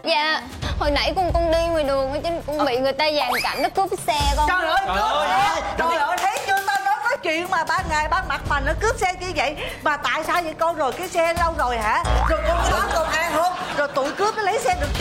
Dạ, hồi nãy con đi ngoài đường chứ con bị người ta dàn cảnh nó cướp xe con. Trời ơi, trời ơi, thấy chưa, tao nói chuyện mà ban ngày ban mặt mà nó cướp xe như vậy. Mà tại sao vậy con? Rồi cái xe lâu rồi hả? Rồi con có đoán công an không? Rồi tụi cướp nó lấy xe được